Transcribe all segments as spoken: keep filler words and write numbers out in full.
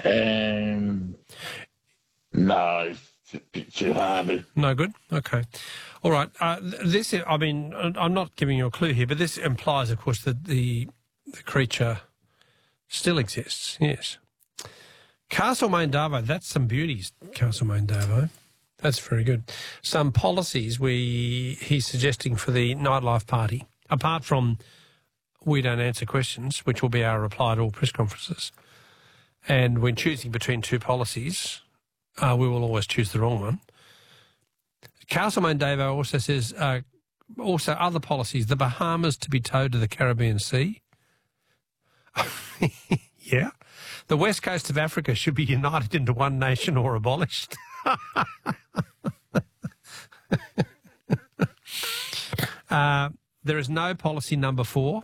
Um, no, it's a bit too hard. No good? Okay. All right. Uh, this, I mean, I'm not giving you a clue here, but this implies, of course, that the, the creature still exists, yes. Castlemaine Darvo, that's some beauties, Castlemaine Darvo. That's very good. Some policies we he's suggesting for the nightlife party, apart from we don't answer questions, which will be our reply to all press conferences. And when choosing between two policies, uh, we will always choose the wrong one. Castlemaine Davo also says, uh, also other policies, the Bahamas to be towed to the Caribbean Sea. Yeah. The west coast of Africa should be united into one nation or abolished. uh, there is no policy number four.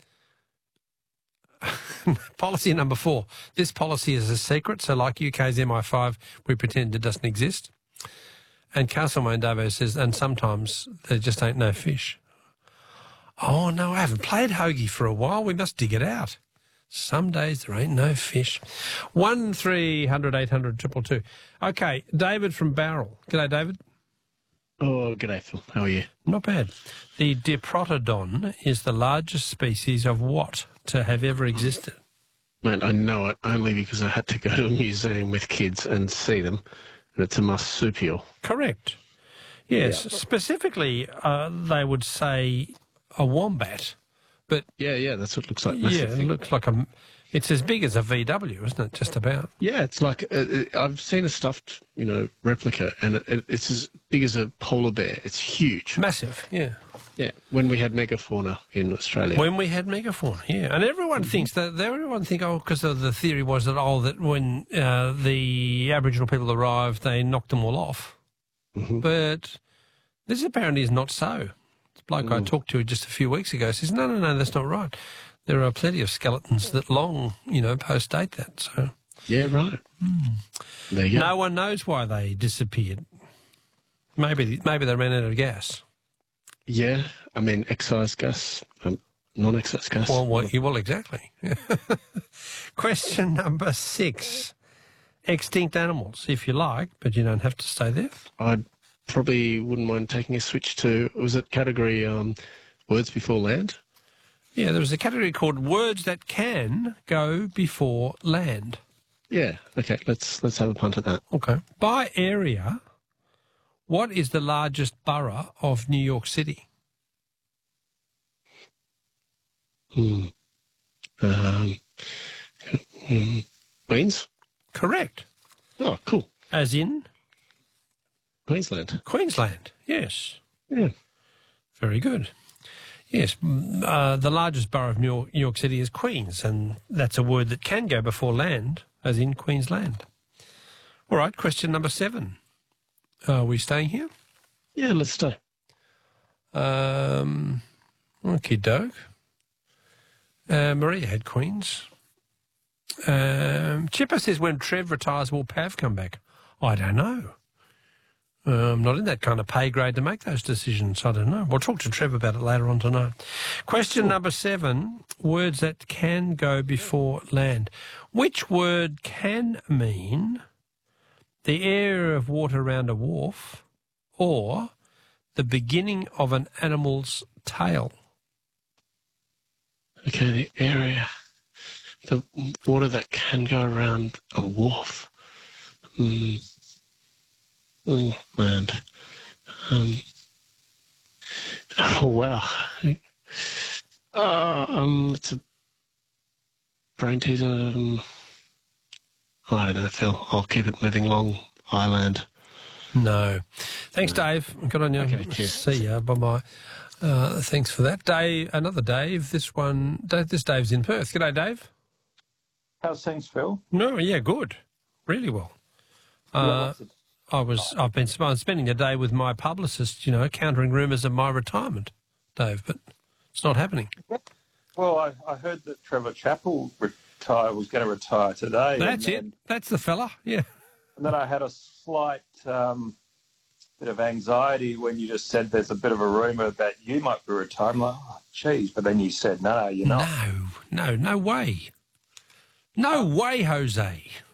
Policy number four. This policy is a secret, so like U K's M I five, we pretend it doesn't exist. And Castlemaine Davo says, and sometimes there just ain't no fish. Oh, no, I haven't played Hoagie for a while. We must dig it out. Some days there ain't no fish. One three hundred eight hundred triple two. Okay, David from Barrel. G'day, David. Oh, g'day, Phil. How are you? Not bad. The Diprotodon is the largest species of what to have ever existed? Mate, I know it only because I had to go to a museum with kids and see them, and it's a marsupial. Correct. Yes, Yeah. Specifically, uh, they would say a wombat, but Yeah, yeah, that's what it looks like. yeah, Massive it thing. looks like a. It's as big as a V W, isn't it? Just about. Yeah, it's like uh, uh, I've seen a stuffed, you know, replica, and it, it, it's as big as a polar bear. It's huge. Massive, yeah. Yeah, when we had megafauna in Australia. When we had megafauna, yeah, and everyone thinks that everyone think oh, because the theory was that oh, that when uh, the Aboriginal people arrived, they knocked them all off, Mhm. but this apparently is not so. The bloke I talked to just a few weeks ago says, no, no, no, that's not right. There are plenty of skeletons that long, you know, post-date that. So Yeah, right. There you go. no one knows why they disappeared. Maybe maybe they ran out of gas. Yeah, I mean, excise gas, um, non-excise gas. Well, well, yeah, well exactly. Question number six. Extinct animals, if you like, but you don't have to stay there. I probably wouldn't mind taking a switch to, was it category um, words before land? Yeah, there was a category called words that can go before land. Yeah, okay, let's let's have a punt at that. Okay. By area, what is the largest borough of New York City? Hmm. Um, hmm. Queens? Correct. Oh, cool. As in Queensland. Queensland. Yes. Yeah. Very good. Yes, mm, uh, the largest borough of New York, New York City is Queens, and that's a word that can go before land, as in Queensland. All right, question number seven. Are we staying here? Yeah, let's stay. Um, okay, Doug. Uh, Maria had Queens. Um, Chipper says, when Trev retires, will Pav come back? I don't know. Uh, I'm not in that kind of pay grade to make those decisions. I don't know. We'll talk to Trev about it later on tonight. Question Sure. number seven, words that can go before land. Which word can mean the area of water around a wharf or the beginning of an animal's tail? Okay, the area, the water that can go around a wharf. Hmm. Oh, man. Um, oh, wow. Uh, um, it's a brain teaser. Um, I don't know, Phil. I'll keep it moving along. Island. No. Thanks, Dave. Good on you. Okay, cheers. See ya. Bye-bye. Uh, thanks for that. Dave, another Dave. This one, Dave, this Dave's in Perth. G'day, Dave. How's things, Phil? No, yeah, good. Really well. Uh, I was, I've been I'm spending a day with my publicist, you know, countering rumours of my retirement, Dave, but it's not happening. Well, I, I heard that Trevor Chappell retire was going to retire today. That's and it. then, That's the fella, yeah. And then I had a slight um, bit of anxiety when you just said there's a bit of a rumour that you might be retired. I'm like, oh, geez. But then you said, no, no, you're not. No, no, no way. No way, Jose.